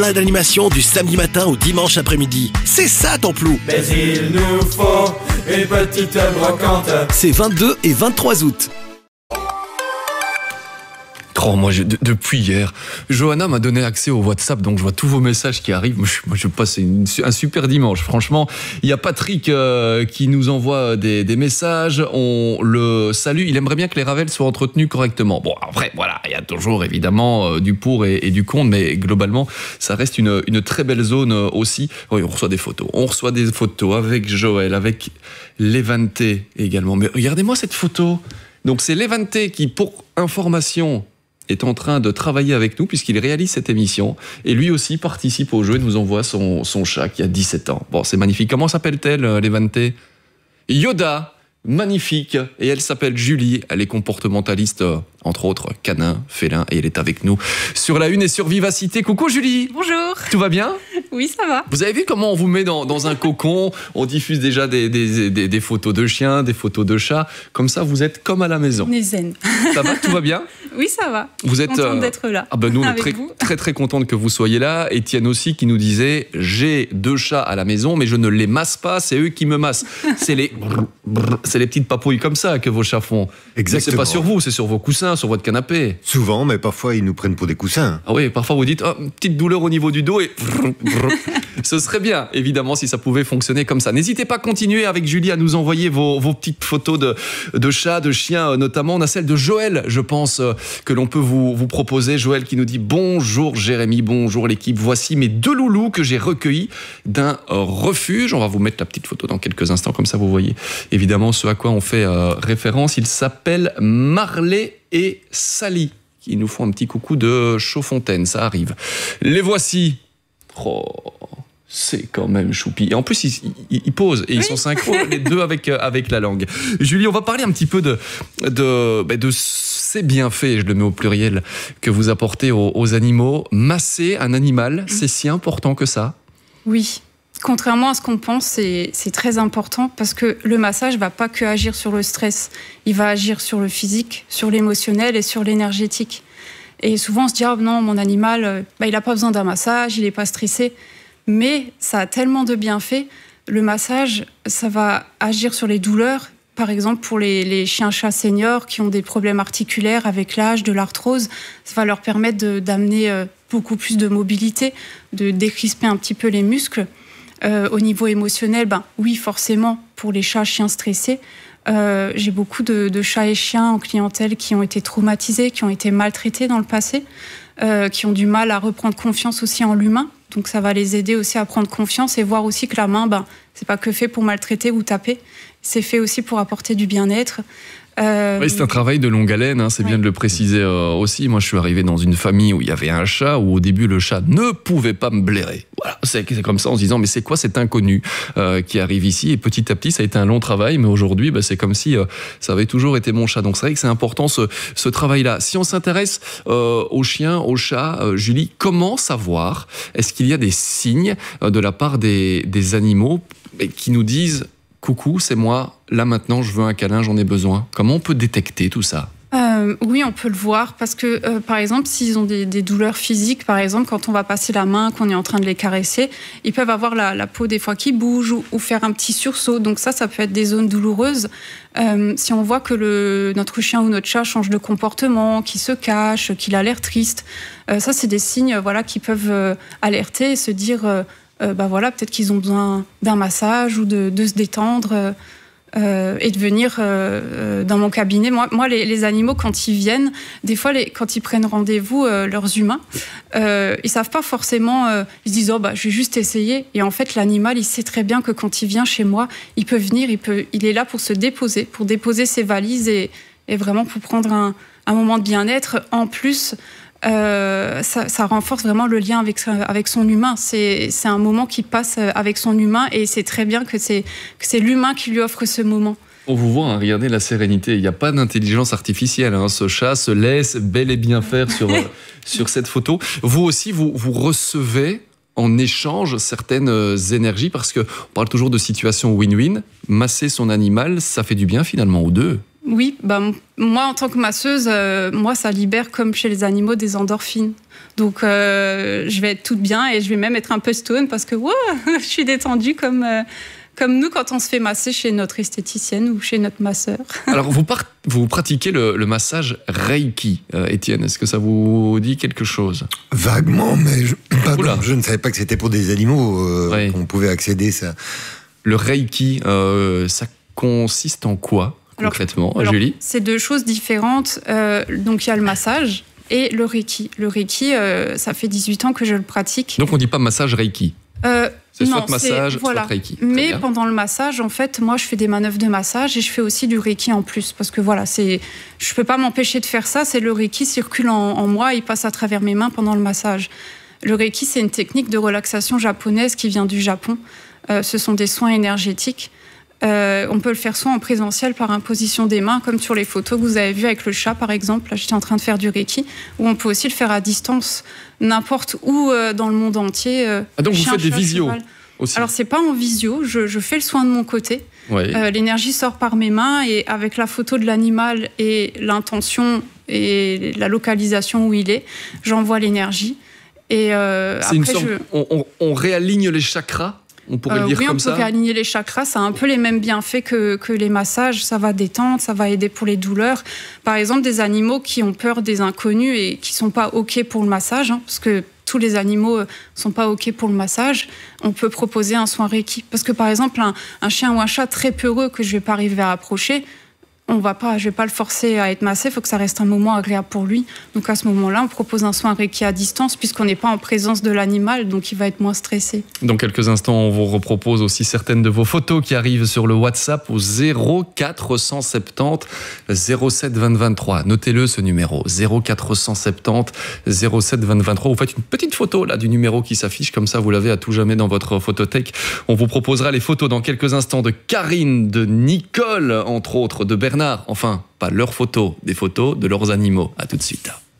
Plein d'animations du samedi matin au dimanche après-midi. C'est ça ton plou. Mais il nous faut une petite brocante. C'est 22 et 23 août. Oh, moi, depuis hier, Johanna m'a donné accès au WhatsApp, donc je vois tous vos messages qui arrivent. Moi, je passe un super dimanche. Franchement, il y a Patrick qui nous envoie des messages. On le salue. Il aimerait bien que les Ravels soient entretenus correctement. Bon, après, voilà, il y a toujours évidemment du pour et du contre, mais globalement, ça reste une très belle zone aussi. Oui, on reçoit des photos. On reçoit des photos avec Joël, avec Levante également. Mais regardez-moi cette photo. Donc, c'est Levante qui, pour information, est en train de travailler avec nous puisqu'il réalise cette émission et lui aussi participe au jeu et nous envoie son chat qui a 17 ans. Bon, c'est magnifique. Comment s'appelle-t-elle, Levante ? Yoda, magnifique. Et elle s'appelle Julie. Elle est comportementaliste, entre autres, canin, félin, et elle est avec nous sur la une et sur Vivacité. Coucou Julie. Bonjour. Tout va bien ? Oui, ça va. Vous avez vu comment on vous met dans un cocon ? On diffuse déjà des photos de chiens, des photos de chats. Comme ça, vous êtes comme à la maison. On est zen. Ça va ? Tout va bien ? Oui, ça va. Vous êtes contente d'être là. Ah ben nous, on est avec vous. très contente que vous soyez là. Étienne aussi qui nous disait « J'ai 2 chats à la maison, mais je ne les masse pas, c'est eux qui me massent. » C'est les petites papouilles comme ça que vos chats font. Exactement. Mais c'est pas sur vous, c'est sur vos coussins, sur votre canapé. Souvent, mais parfois ils nous prennent pour des coussins. Ah oui, parfois vous dites une petite douleur au niveau du dos et ce serait bien, évidemment, si ça pouvait fonctionner comme ça. N'hésitez pas à continuer avec Julie à nous envoyer vos petites photos de chats, de chiens, notamment. On a celle de Joël, je pense, que l'on peut vous proposer. Joël qui nous dit « Bonjour Jérémy, bonjour l'équipe. Voici mes 2 loulous que j'ai recueillis d'un refuge. » On va vous mettre la petite photo dans quelques instants, comme ça vous voyez évidemment ce à quoi on fait référence. Ils s'appellent Marley et Sally, qui nous font un petit coucou de Chaudfontaine, ça arrive. Les voici. Oh, c'est quand même choupi. Et en plus, ils posent et ils sont synchro, les deux avec la langue. Julie, on va parler un petit peu de ces bienfaits, je le mets au pluriel, que vous apportez aux animaux. Masser un animal, c'est si important que ça ? Oui. Contrairement à ce qu'on pense, c'est très important parce que le massage ne va pas que agir sur le stress. Il va agir sur le physique, sur l'émotionnel et sur l'énergétique. Et souvent, on se dit « Ah non, mon animal, il n'a pas besoin d'un massage, il n'est pas stressé. » Mais ça a tellement de bienfaits. Le massage, ça va agir sur les douleurs. Par exemple, pour les chiens-chats seniors qui ont des problèmes articulaires avec l'âge, de l'arthrose, ça va leur permettre d'amener beaucoup plus de mobilité, de décrisper un petit peu les muscles. Au niveau émotionnel, oui, forcément, pour les chats, chiens stressés, j'ai beaucoup de chats et chiens en clientèle qui ont été traumatisés, qui ont été maltraités dans le passé, qui ont du mal à reprendre confiance aussi en l'humain. Donc ça va les aider aussi à prendre confiance et voir aussi que la main, c'est pas que fait pour maltraiter ou taper, c'est fait aussi pour apporter du bien-être. Oui, c'est un travail de longue haleine, c'est bien de le préciser aussi. Moi, je suis arrivé dans une famille où il y avait un chat, où au début, le chat ne pouvait pas me blairer. Voilà, c'est comme ça en se disant, mais c'est quoi cet inconnu qui arrive ici ? Et petit à petit, ça a été un long travail, mais aujourd'hui, c'est comme si ça avait toujours été mon chat. Donc c'est vrai que c'est important ce travail-là. Si on s'intéresse aux chiens, aux chats, Julie, comment savoir ? Est-ce qu'il y a des signes de la part des animaux qui nous disent « Coucou, c'est moi, là maintenant je veux un câlin, j'en ai besoin ». Comment on peut détecter tout ça ? Oui, on peut le voir parce que, par exemple, s'ils ont des douleurs physiques, par exemple, quand on va passer la main, qu'on est en train de les caresser, ils peuvent avoir la peau des fois qui bouge ou faire un petit sursaut. Donc ça peut être des zones douloureuses. Si on voit que notre chien ou notre chat change de comportement, qu'il se cache, qu'il a l'air triste, ça c'est des signes qui peuvent alerter et se dire... peut-être qu'ils ont besoin d'un massage ou de se détendre et de venir dans mon cabinet. Moi, les animaux, quand ils viennent, des fois, quand ils prennent rendez-vous, leurs humains, ils savent pas forcément, ils se disent « je vais juste essayer ». Et en fait, l'animal, il sait très bien que quand il vient chez moi, il peut venir, il est là pour se déposer, pour déposer ses valises et vraiment pour prendre un moment de bien-être. En plus... ça renforce vraiment le lien avec son humain. C'est un moment qui passe avec son humain et c'est très bien que c'est l'humain qui lui offre ce moment. On vous voit, regardez la sérénité. Il n'y a pas d'intelligence artificielle. Ce chat se laisse bel et bien faire sur cette photo. Vous aussi, vous recevez en échange certaines énergies parce qu'on parle toujours de situation win-win. Masser son animal, ça fait du bien finalement aux deux. Oui, moi en tant que masseuse, moi ça libère comme chez les animaux des endorphines. Donc je vais être toute bien et je vais même être un peu stone parce que je suis détendue comme nous quand on se fait masser chez notre esthéticienne ou chez notre masseur. Alors vous pratiquez le massage Reiki, Étienne, est-ce que ça vous dit quelque chose? Vaguement, mais je ne savais pas que c'était pour des animaux qu'on pouvait accéder ça. Le Reiki, ça consiste en quoi concrètement, Julie? C'est deux choses différentes. Donc il y a le massage et le Reiki. Le Reiki, ça fait 18 ans que je le pratique. Donc on ne dit pas massage Reiki? C'est soit massage, soit Reiki. Mais pendant le massage, en fait, moi, je fais des manœuvres de massage et je fais aussi du Reiki en plus. Parce que je peux pas m'empêcher de faire ça. C'est le Reiki circule en moi, il passe à travers mes mains pendant le massage. Le Reiki, c'est une technique de relaxation japonaise qui vient du Japon. Ce sont des soins énergétiques. On peut le faire soit en présentiel par imposition des mains, comme sur les photos que vous avez vues avec le chat, par exemple. Là, j'étais en train de faire du Reiki. Ou on peut aussi le faire à distance, n'importe où dans le monde entier. Donc vous faites des visios aussi? Alors, c'est pas en visio. Je fais le soin de mon côté. Oui. L'énergie sort par mes mains et avec la photo de l'animal et l'intention et la localisation où il est, j'envoie l'énergie. Et c'est une sorte... On réaligne les chakras? On pourrait dire comme ça. On peut aligner les chakras, ça a un peu les mêmes bienfaits que les massages, ça va détendre, ça va aider pour les douleurs. Par exemple, des animaux qui ont peur des inconnus et qui sont pas OK pour le massage, parce que tous les animaux sont pas OK pour le massage, on peut proposer un soin Reiki. Parce que par exemple, un chien ou un chat très peureux que je vais pas arriver à approcher, je vais pas le forcer à être massé, il faut que ça reste un moment agréable pour lui. Donc à ce moment-là, on propose un soin Reiki à distance puisqu'on n'est pas en présence de l'animal, donc il va être moins stressé. Dans quelques instants, on vous repropose aussi certaines de vos photos qui arrivent sur le WhatsApp au 0470 07 20 23. Notez-le, ce numéro, 0470 07 20 23. Vous faites une petite photo là du numéro qui s'affiche, comme ça vous l'avez à tout jamais dans votre photothèque. On vous proposera les photos dans quelques instants de Karine, de Nicole, entre autres, de Bernard. Enfin, pas leurs photos, des photos de leurs animaux. À tout de suite.